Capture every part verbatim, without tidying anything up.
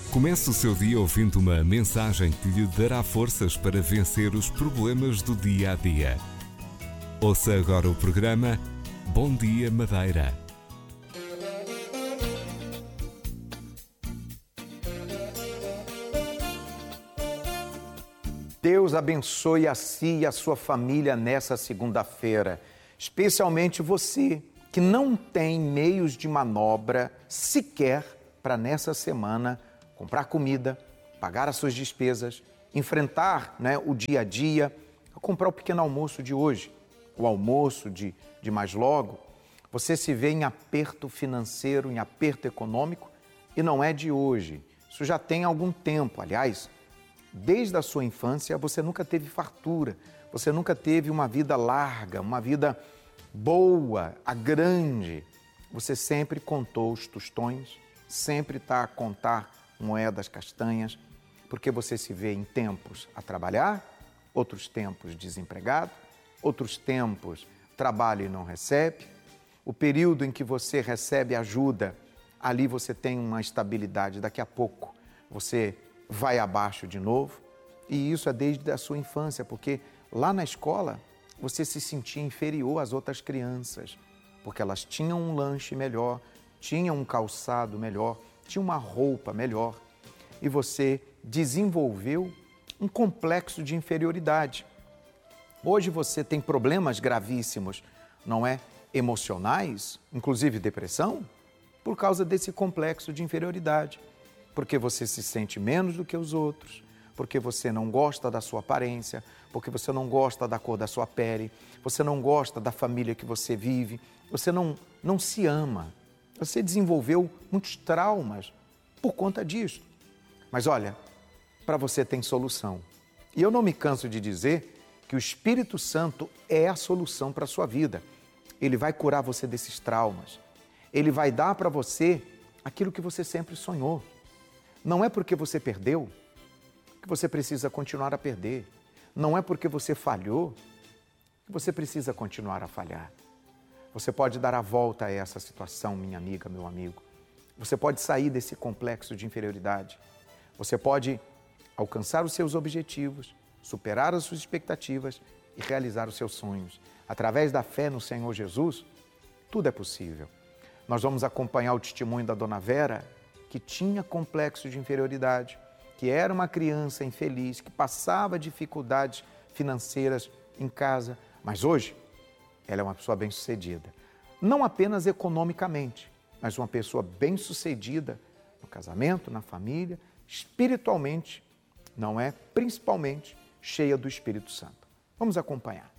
Comece o seu dia ouvindo uma mensagem que lhe dará forças para vencer os problemas do dia a dia. Ouça agora o programa Bom Dia Madeira. Deus abençoe a si e a sua família nessa segunda-feira, especialmente você que não tem meios de manobra sequer para nessa semana comprar comida, pagar as suas despesas, enfrentar, né, o dia a dia, comprar o pequeno almoço de hoje, o almoço de, de mais logo. Você se vê em aperto financeiro, em aperto econômico, e não é de hoje. Isso já tem algum tempo. Aliás, desde a sua infância você nunca teve fartura, você nunca teve uma vida larga, uma vida boa, a grande. Você sempre contou os tostões, sempre está a contar moedas castanhas, porque você se vê em tempos a trabalhar, outros tempos desempregado, outros tempos trabalha e não recebe. O período em que você recebe ajuda, ali você tem uma estabilidade, daqui a pouco você vai abaixo de novo. E isso é desde a sua infância, porque lá na escola você se sentia inferior às outras crianças, porque elas tinham um lanche melhor, tinham um calçado melhor, tinha uma roupa melhor, e você desenvolveu um complexo de inferioridade. Hoje você tem problemas gravíssimos, não é? Emocionais, inclusive depressão, por causa desse complexo de inferioridade. Porque você se sente menos do que os outros, porque você não gosta da sua aparência, porque você não gosta da cor da sua pele, você não gosta da família que você vive, você não, não se ama. Você desenvolveu muitos traumas por conta disso. Mas olha, para você tem solução. E eu não me canso de dizer que o Espírito Santo é a solução para a sua vida. Ele vai curar você desses traumas. Ele vai dar para você aquilo que você sempre sonhou. Não é porque você perdeu que você precisa continuar a perder. Não é porque você falhou que você precisa continuar a falhar. Você pode dar a volta a essa situação, minha amiga, meu amigo. Você pode sair desse complexo de inferioridade. Você pode alcançar os seus objetivos, superar as suas expectativas e realizar os seus sonhos. Através da fé no Senhor Jesus, tudo é possível. Nós vamos acompanhar o testemunho da Dona Vera, que tinha complexo de inferioridade, que era uma criança infeliz, que passava dificuldades financeiras em casa, mas hoje ela é uma pessoa bem-sucedida. Não apenas economicamente, mas uma pessoa bem-sucedida no casamento, na família, espiritualmente, não é? Principalmente cheia do Espírito Santo. Vamos acompanhar.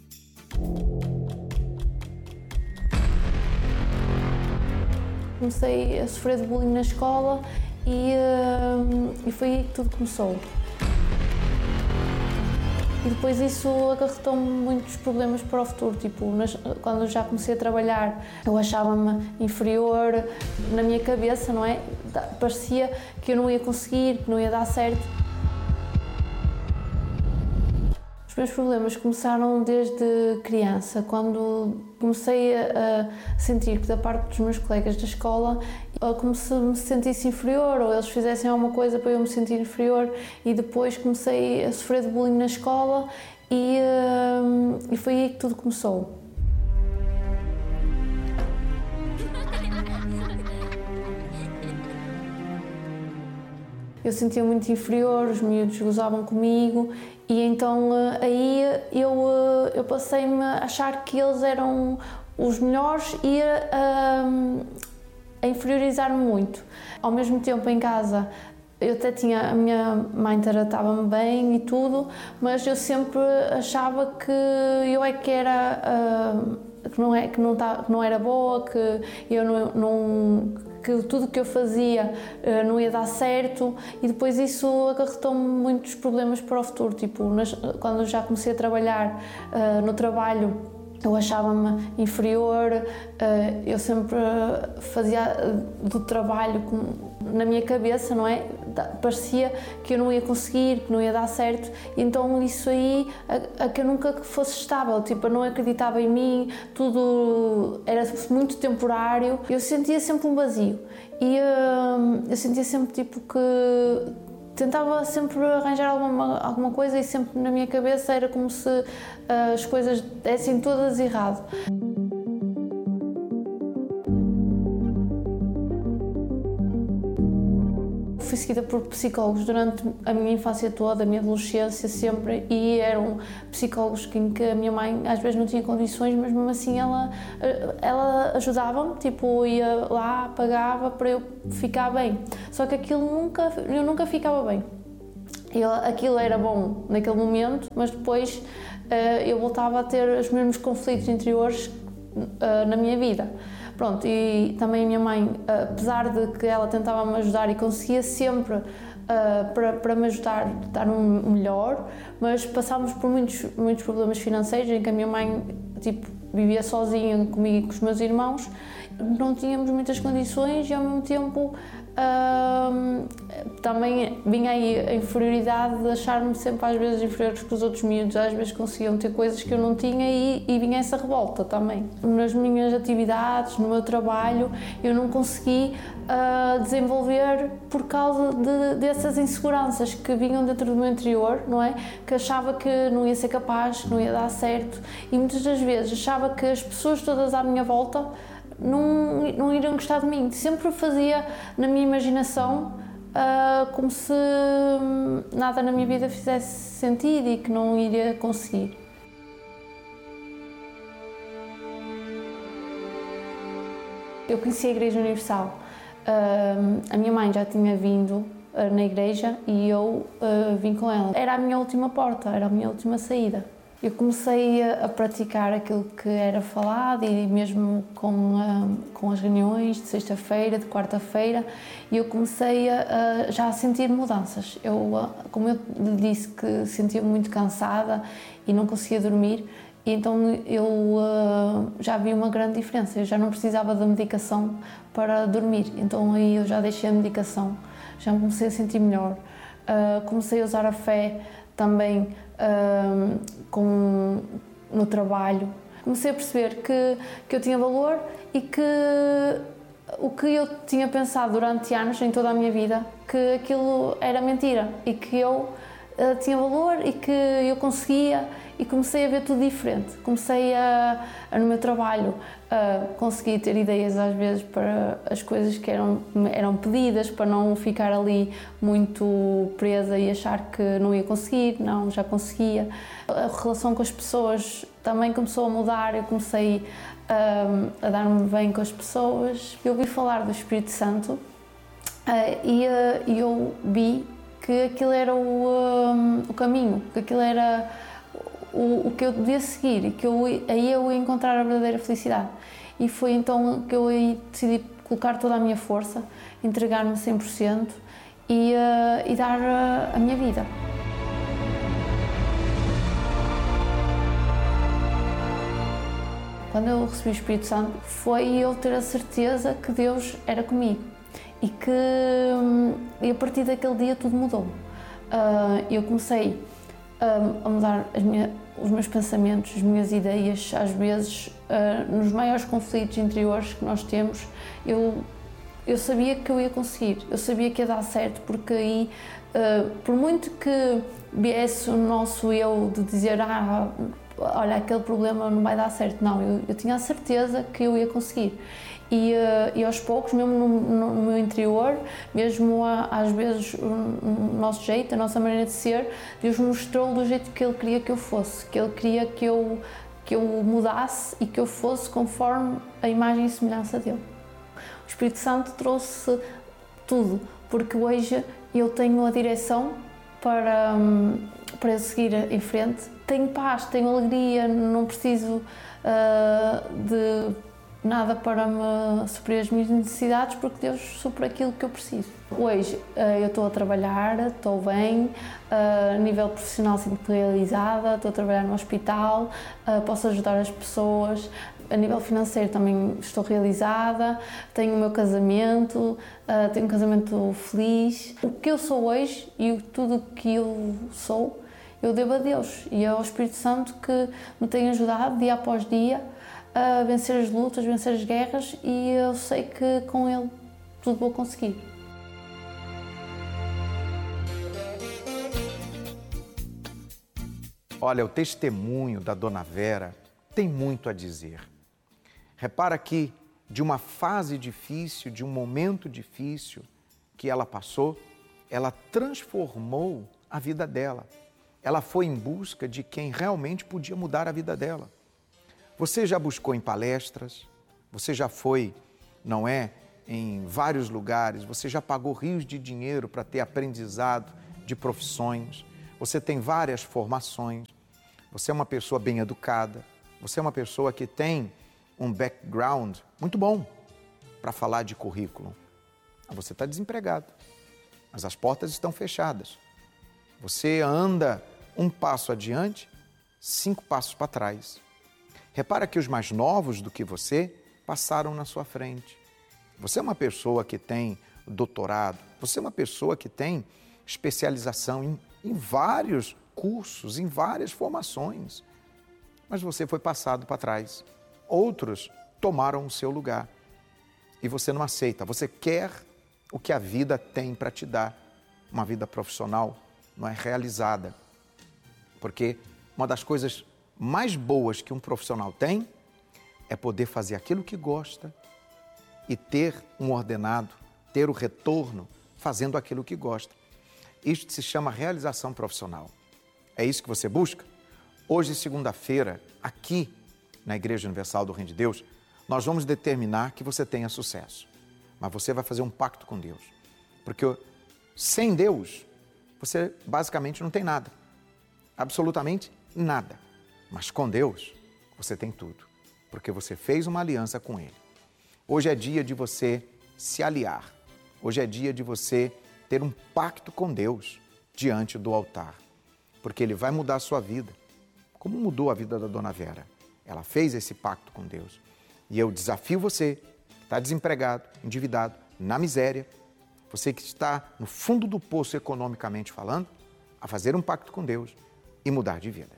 Comecei a sofrer de bullying na escola e, uh, e foi aí que tudo começou. E depois isso acarretou-me muitos problemas para o futuro, tipo, nas, quando eu já comecei a trabalhar, eu achava-me inferior na minha cabeça, não é? Parecia que eu não ia conseguir, que não ia dar certo. Os meus problemas começaram desde criança, quando comecei a sentir que da parte dos meus colegas da escola, como se me sentisse inferior, ou eles fizessem alguma coisa para eu me sentir inferior, e depois comecei a sofrer de bullying na escola e, e foi aí que tudo começou. Eu sentia muito inferior, os miúdos gozavam comigo e então aí eu, eu passei-me a achar que eles eram os melhores e a, a inferiorizar-me muito. Ao mesmo tempo em casa eu até tinha, a minha mãe tratava-me bem e tudo, mas eu sempre achava que eu é que era, uh, que, não é, que, não tá, que não era boa, que eu não... não que tudo que eu fazia uh, não ia dar certo, e depois isso acarretou-me muitos problemas para o futuro, tipo, nas, quando eu já comecei a trabalhar uh, no trabalho, eu achava-me inferior, uh, eu sempre fazia do trabalho com, na minha cabeça, não é? Parecia que eu não ia conseguir, que não ia dar certo, e então isso aí, a, a que eu nunca fosse estável, tipo, eu não acreditava em mim, tudo era muito temporário, eu sentia sempre um vazio. E, eu sentia sempre tipo que tentava sempre arranjar alguma, alguma coisa e sempre na minha cabeça era como se uh, as coisas dessem todas errado. Fui seguida por psicólogos durante a minha infância toda, a minha adolescência sempre, e eram psicólogos em que a minha mãe às vezes não tinha condições, mas mesmo assim ela, ela ajudava-me, tipo, ia lá, pagava para eu ficar bem. Só que aquilo nunca, eu nunca ficava bem. Eu, aquilo era bom naquele momento, mas depois uh, eu voltava a ter os mesmos conflitos interiores uh, na minha vida. Pronto, e também a minha mãe, apesar de que ela tentava me ajudar e conseguia sempre uh, para, para me ajudar a estar um melhor, mas passámos por muitos, muitos problemas financeiros em que a minha mãe tipo, vivia sozinha comigo e com os meus irmãos, não tínhamos muitas condições e ao mesmo tempo uh, também vinha aí a inferioridade de achar-me sempre às vezes inferior que os outros miúdos, às vezes conseguiam ter coisas que eu não tinha e, e vinha essa revolta também. Nas minhas atividades, no meu trabalho, eu não consegui uh, desenvolver por causa de, dessas inseguranças que vinham dentro do meu interior, não é? Que achava que não ia ser capaz, que não ia dar certo e muitas das vezes achava que as pessoas todas à minha volta não, não iriam gostar de mim. Sempre fazia na minha imaginação uh, como se nada na minha vida fizesse sentido e que não iria conseguir. Eu conheci a Igreja Universal. Uh, a minha mãe já tinha vindo uh, na igreja e eu uh, vim com ela. Era a minha última porta, era a minha última saída. Eu comecei a, a praticar aquilo que era falado e mesmo com, uh, com as reuniões de sexta-feira, de quarta-feira, e eu comecei a, a, já a sentir mudanças. Eu, uh, como eu lhe disse que sentia-me muito cansada e não conseguia dormir, e então eu uh, já vi uma grande diferença. Eu já não precisava da medicação para dormir, então aí eu já deixei a medicação, já me comecei a sentir melhor. Uh, comecei a usar a fé também uh, com, no trabalho. Comecei a perceber que, que eu tinha valor e que o que eu tinha pensado durante anos, em toda a minha vida, que aquilo era mentira e que eu uh, tinha valor e que eu conseguia, e comecei a ver tudo diferente. Comecei a, a no meu trabalho, a conseguir ter ideias às vezes para as coisas que eram, eram pedidas, para não ficar ali muito presa e achar que não ia conseguir, não, já conseguia. A relação com as pessoas também começou a mudar, eu comecei a, a dar-me bem com as pessoas. Eu ouvi falar do Espírito Santo e eu vi que aquilo era o, o caminho, que aquilo era O, o que eu devia seguir e que eu, aí eu ia encontrar a verdadeira felicidade. E foi então que eu aí decidi colocar toda a minha força, entregar-me cem por cento e, uh, e dar uh, a minha vida. Quando eu recebi o Espírito Santo, foi eu ter a certeza que Deus era comigo e que um, e a partir daquele dia tudo mudou. Uh, eu comecei a mudar as minhas, os meus pensamentos, as minhas ideias. Às vezes, uh, nos maiores conflitos interiores que nós temos, eu, eu sabia que eu ia conseguir, eu sabia que ia dar certo, porque aí, uh, por muito que viesse o nosso eu de dizer ah, olha, aquele problema não vai dar certo, não, eu, eu tinha a certeza que eu ia conseguir. E, uh, e aos poucos, mesmo no, no, no meu interior, mesmo a, às vezes o nosso jeito, a nossa maneira de ser, Deus mostrou do jeito que Ele queria que eu fosse, que Ele queria que eu, que eu mudasse e que eu fosse conforme a imagem e semelhança dEle. O Espírito Santo trouxe tudo, porque hoje eu tenho a direção para, para seguir em frente, tenho paz, tenho alegria, não preciso uh, de nada para me suprir as minhas necessidades, porque Deus supre aquilo que eu preciso. Hoje eu estou a trabalhar, estou bem, a nível profissional sinto-me realizada, estou a trabalhar no hospital, posso ajudar as pessoas, a nível financeiro também estou realizada, tenho o meu casamento, tenho um casamento feliz. O que eu sou hoje e tudo o que eu sou, eu devo a Deus e ao Espírito Santo que me tem ajudado dia após dia a vencer as lutas, vencer as guerras, e eu sei que com Ele tudo vou conseguir. Olha, o testemunho da Dona Vera tem muito a dizer. Repara que de uma fase difícil, de um momento difícil que ela passou, ela transformou a vida dela. Ela foi em busca de quem realmente podia mudar a vida dela. Você já buscou em palestras, você já foi, não é, em vários lugares, você já pagou rios de dinheiro para ter aprendizado de profissões, você tem várias formações, você é uma pessoa bem educada, você é uma pessoa que tem um background muito bom para falar de currículo. Você está desempregado, mas as portas estão fechadas. Você anda um passo adiante, cinco passos para trás. Repara que os mais novos do que você passaram na sua frente. Você é uma pessoa que tem doutorado, você é uma pessoa que tem especialização em, em vários cursos, em várias formações. Mas você foi passado para trás. Outros tomaram o seu lugar. E você não aceita. Você quer o que a vida tem para te dar. Uma vida profissional não é realizada. Porque uma das coisas mais boas que um profissional tem é poder fazer aquilo que gosta e ter um ordenado, ter o retorno fazendo aquilo que gosta. Isto se chama realização profissional. É isso que você busca? Hoje, segunda-feira, aqui na Igreja Universal do Reino de Deus, nós vamos determinar que você tenha sucesso. Mas você vai fazer um pacto com Deus. Porque sem Deus, você basicamente não tem nada. Absolutamente nada. Mas com Deus, você tem tudo. Porque você fez uma aliança com Ele. Hoje é dia de você se aliar. Hoje é dia de você ter um pacto com Deus diante do altar. Porque Ele vai mudar a sua vida. Como mudou a vida da Dona Vera? Ela fez esse pacto com Deus. E eu desafio você, que está desempregado, endividado, na miséria, você que está no fundo do poço economicamente falando, a fazer um pacto com Deus e mudar de vida.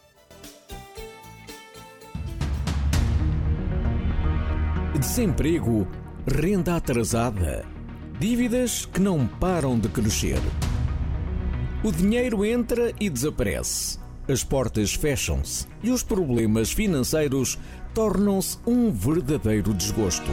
Desemprego, renda atrasada, dívidas que não param de crescer. O dinheiro entra e desaparece. As portas fecham-se e os problemas financeiros tornam-se um verdadeiro desgosto.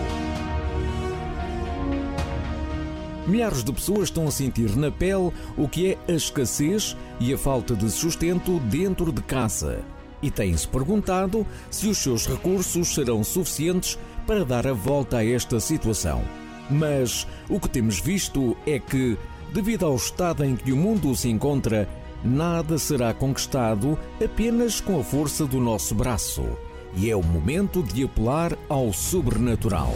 Milhares de pessoas estão a sentir na pele o que é a escassez e a falta de sustento dentro de casa e têm-se perguntado se os seus recursos serão suficientes para dar a volta a esta situação. Mas o que temos visto é que, devido ao estado em que o mundo se encontra, nada será conquistado apenas com a força do nosso braço. E é o momento de apelar ao sobrenatural.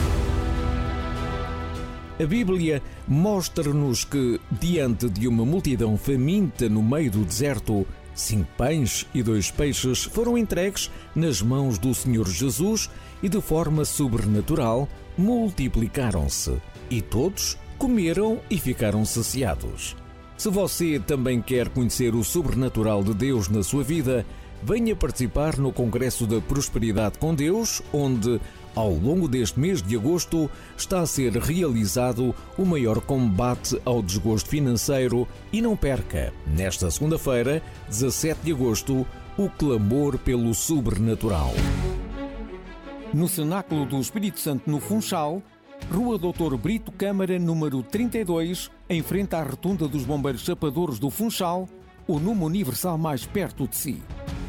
A Bíblia mostra-nos que, diante de uma multidão faminta no meio do deserto, cinco pães e dois peixes foram entregues nas mãos do Senhor Jesus e, de forma sobrenatural, multiplicaram-se. E todos comeram e ficaram saciados. Se você também quer conhecer o sobrenatural de Deus na sua vida, venha participar no Congresso da Prosperidade com Deus, onde, ao longo deste mês de agosto, está a ser realizado o maior combate ao desgosto financeiro e não perca, nesta segunda-feira, dezassete de agosto, o clamor pelo sobrenatural. No Cenáculo do Espírito Santo, no Funchal, Rua doutor Brito Câmara, número trinta e dois, em frente à Rotunda dos Bombeiros Chapadores do Funchal, o número universal mais perto de si.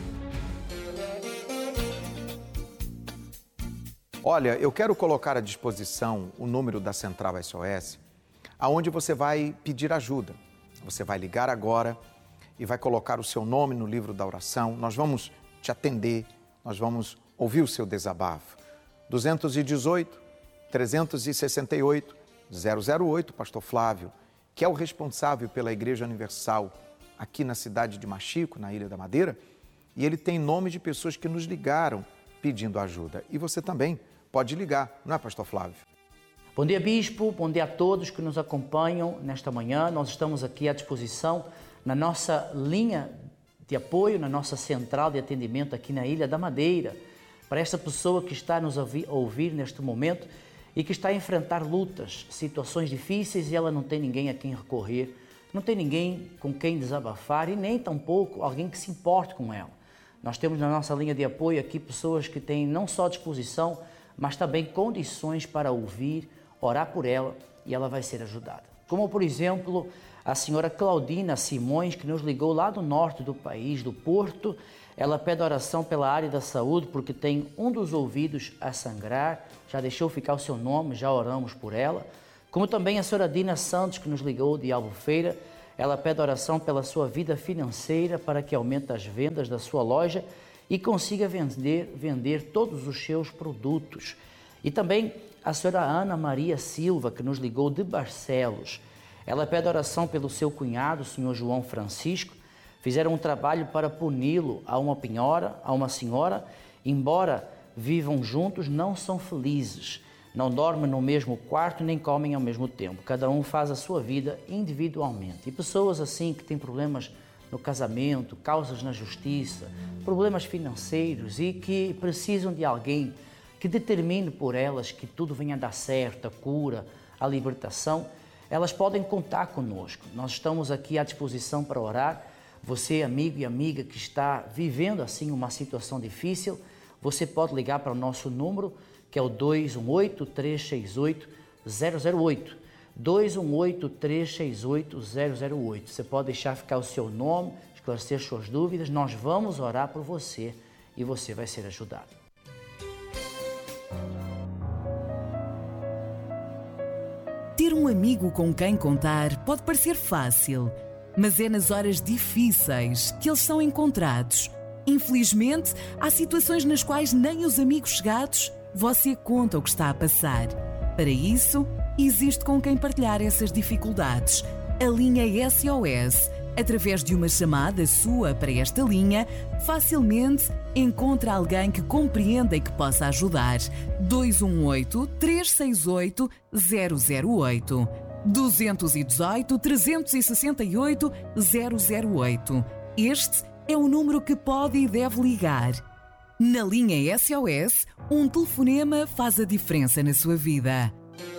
Olha, eu quero colocar à disposição o número da Central S O S, aonde você vai pedir ajuda. Você vai ligar agora e vai colocar o seu nome no livro da oração. Nós vamos te atender, nós vamos ouvir o seu desabafo. duzentos e dezoito, trezentos e sessenta e oito, zero zero oito, Pastor Flávio, que é o responsável pela Igreja Universal aqui na cidade de Machico, na Ilha da Madeira, e ele tem nome de pessoas que nos ligaram pedindo ajuda. E você também pode ligar, não é, Pastor Flávio? Bom dia, Bispo. Bom dia a todos que nos acompanham nesta manhã. Nós estamos aqui à disposição na nossa linha de apoio, na nossa central de atendimento aqui na Ilha da Madeira, para esta pessoa que está nos a ouvir neste momento e que está a enfrentar lutas, situações difíceis e ela não tem ninguém a quem recorrer não tem ninguém com quem desabafar e nem tampouco alguém que se importe com ela. Nós temos na nossa linha de apoio aqui pessoas que têm não só disposição, mas também condições para ouvir, orar por ela e ela vai ser ajudada. Como, por exemplo, a senhora Claudina Simões, que nos ligou lá do norte do país, do Porto. Ela pede oração pela área da saúde porque tem um dos ouvidos a sangrar. Já deixou ficar o seu nome, já oramos por ela. Como também a senhora Dina Santos, que nos ligou de Albufeira. Ela pede oração pela sua vida financeira para que aumente as vendas da sua loja e consiga vender, vender todos os seus produtos. E também a senhora Ana Maria Silva, que nos ligou de Barcelos. Ela pede oração pelo seu cunhado, o senhor João Francisco. Fizeram um trabalho para puni-lo a uma penhora, a uma senhora. Embora vivam juntos, não são felizes. Não dormem no mesmo quarto nem comem ao mesmo tempo. Cada um faz a sua vida individualmente. E pessoas assim que têm problemas no casamento, causas na justiça, problemas financeiros e que precisam de alguém que determine por elas que tudo venha a dar certo, a cura, a libertação, elas podem contar conosco. Nós estamos aqui à disposição para orar. Você, amigo e amiga que está vivendo assim uma situação difícil, você pode ligar para o nosso número, que é o dois um oito, três seis oito, zero zero oito. dois um oito, três seis oito, zero zero oito. Você pode deixar ficar o seu nome, esclarecer suas dúvidas. Nós vamos orar por você e você vai ser ajudado. Ter um amigo com quem contar pode parecer fácil, mas é nas horas difíceis que eles são encontrados. Infelizmente, há situações nas quais nem os amigos chegados você conta o que está a passar. Para isso, existe com quem partilhar essas dificuldades. A linha S O S, através de uma chamada sua para esta linha, facilmente encontra alguém que compreenda e que possa ajudar. dois um oito, três seis oito, zero zero oito. dois um oito, três seis oito, zero zero oito. Este é o número que pode e deve ligar. Na linha S O S, um telefonema faz a diferença na sua vida.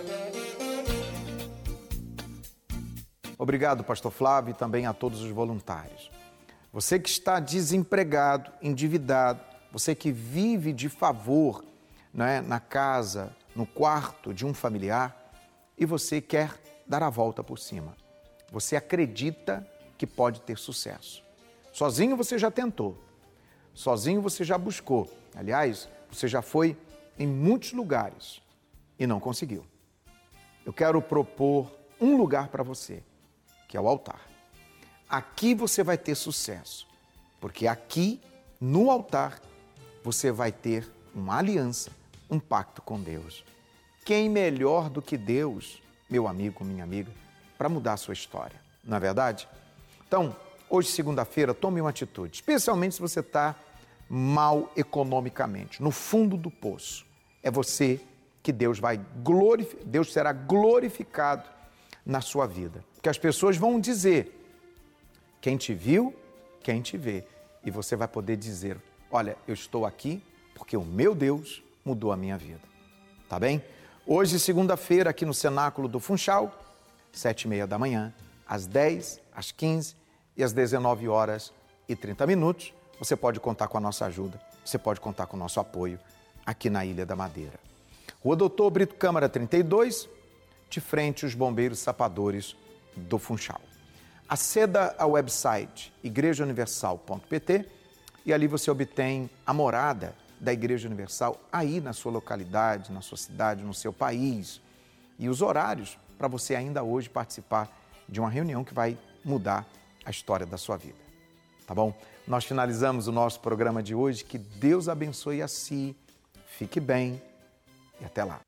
Obrigado, pastor Flávio, e também a todos os voluntários. Você que está desempregado, endividado, você que vive de favor, né, na casa, no quarto de um familiar, e você quer dar a volta por cima. Você acredita que pode ter sucesso. Sozinho você já tentou. Sozinho você já buscou. Aliás, você já foi em muitos lugares e não conseguiu. Eu quero propor um lugar para você, que é o altar. Aqui você vai ter sucesso, porque aqui, no altar, você vai ter uma aliança, um pacto com Deus. Quem melhor do que Deus, meu amigo, minha amiga, para mudar a sua história, não é verdade? Então, hoje, segunda-feira, tome uma atitude, especialmente se você está mal economicamente, no fundo do poço. É você que Deus vai glorificar, Deus será glorificado na sua vida. Porque as pessoas vão dizer, quem te viu, quem te vê. E você vai poder dizer, olha, eu estou aqui porque o meu Deus mudou a minha vida. Tá bem? Hoje, segunda-feira, aqui no Cenáculo do Funchal, sete e meia da manhã, às dez, às quinze e às dezenove horas e trinta minutos, você pode contar com a nossa ajuda, você pode contar com o nosso apoio aqui na Ilha da Madeira. Rua Doutor Brito Câmara trinta e dois, de frente aos Bombeiros Sapadores do Funchal. Aceda ao website igreja universal ponto p t e ali você obtém a morada da Igreja Universal aí na sua localidade, na sua cidade, no seu país. E os horários para você ainda hoje participar de uma reunião que vai mudar a história da sua vida. Tá bom? Nós finalizamos o nosso programa de hoje. Que Deus abençoe a si. Fique bem e até lá.